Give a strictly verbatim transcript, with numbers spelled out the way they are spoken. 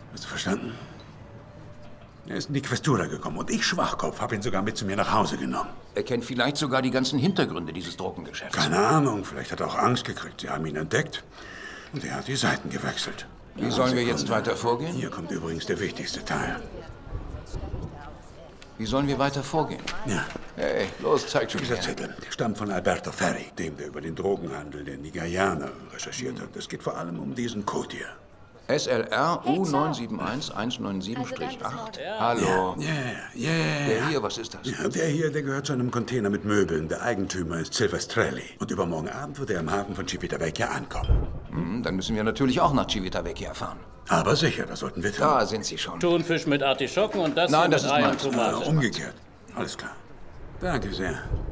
Hast du verstanden? Er ist in die Questura gekommen und ich, Schwachkopf, habe ihn sogar mit zu mir nach Hause genommen. Er kennt vielleicht sogar die ganzen Hintergründe dieses Drogengeschäfts. Keine Ahnung, vielleicht hat er auch Angst gekriegt. Sie haben ihn entdeckt und er hat die Seiten gewechselt. Wie ja, sollen wir jetzt weiter vorgehen? Hier kommt übrigens der wichtigste Teil. Wie sollen wir weiter vorgehen? Ja. Hey, los, zeig schon. Dieser her. Zettel der stammt von Alberto Ferri, dem, der über den Drogenhandel der Nigerianer recherchiert hat. Es geht vor allem um diesen Code hier. S L R U neun sieben eins eins neun sieben acht. Hallo. Ja, ja, ja. Der hier, was ist das? Ja, der hier, der gehört zu einem Container mit Möbeln. Der Eigentümer ist Silvestrelli. Und übermorgen Abend wird er im Hafen von Civitavecchia ankommen. Hm, dann müssen wir natürlich auch nach Civitavecchia fahren. Aber sicher, das sollten wir tun. Da sind Sie schon. Thunfisch mit Artischocken und das Nein, hier das mit ist Ei mein und Tomate. Ja, umgekehrt. Alles klar. Danke sehr.